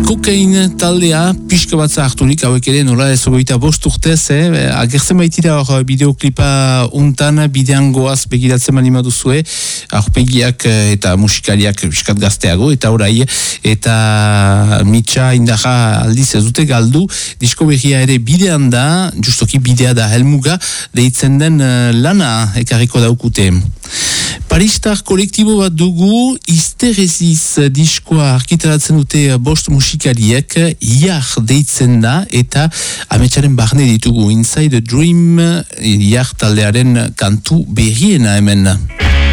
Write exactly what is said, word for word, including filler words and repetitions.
Kokain taldea, pixka bat zaharturik, hauek ere nola ez ogoita bost urtez, eh? Agertzen baitira hor bideoklipa untan, bidean goaz begiratzen mani maduzue, aurpegiak eta musikariak piskat gazteago, eta orai, eta mitxa indaja aldiz ez dute galdu, disko berria ere bidean da, justoki bidea da helmuga, deitzen den lana ekarriko daukute. Paristar kolektibo bat dugu, Hysteresis diskoa arkitaratzen dute bost musikariek, Iar deitzen da, eta ametsaren barne ditugu Inside a Dream, Iar taldearen kantu berriena hemen.